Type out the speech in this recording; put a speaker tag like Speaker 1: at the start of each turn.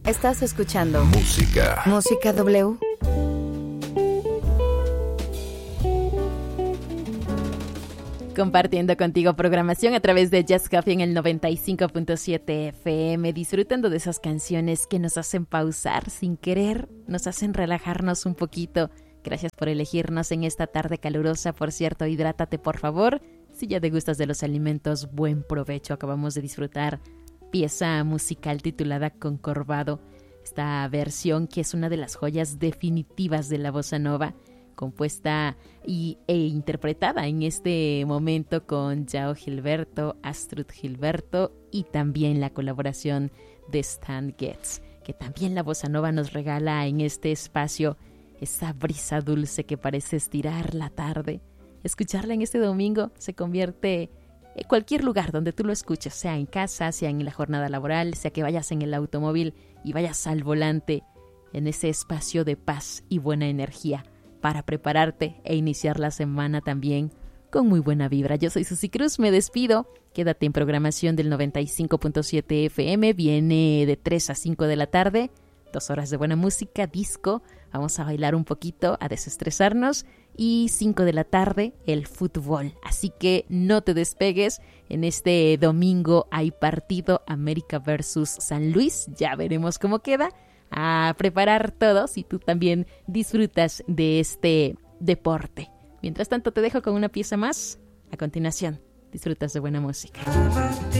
Speaker 1: Estás escuchando
Speaker 2: Música
Speaker 1: W. Compartiendo contigo programación a través de Jazz Coffee en el 95.7 FM, disfrutando de esas canciones que nos hacen pausar sin querer, nos hacen relajarnos un poquito. Gracias por elegirnos en esta tarde calurosa. Por cierto, hidrátate por favor. Si ya te gustas de los alimentos, buen provecho. Acabamos de disfrutar pieza musical titulada Concorvado, esta versión que es una de las joyas definitivas de la bossa nova, compuesta e interpretada en este momento con João Gilberto, Astrud Gilberto y también la colaboración de Stan Getz, que también la bossa nova nos regala en este espacio esa brisa dulce que parece estirar la tarde. Escucharla en este domingo se convierte en cualquier lugar donde tú lo escuches, sea en casa, sea en la jornada laboral, sea que vayas en el automóvil y vayas al volante, en ese espacio de paz y buena energía para prepararte e iniciar la semana también con muy buena vibra. Yo soy Susi Cruz, me despido. Quédate en programación del 95.7 FM, viene de 3 a 5 de la tarde, 2 horas de buena música, disco, vamos a bailar un poquito, a desestresarnos, y 5 de la tarde el fútbol. Así que no te despegues, en este domingo hay partido América versus San Luis, ya veremos cómo queda. A preparar todo si tú también disfrutas de este deporte. Mientras tanto te dejo con una pieza más. A continuación, disfrutas de buena música.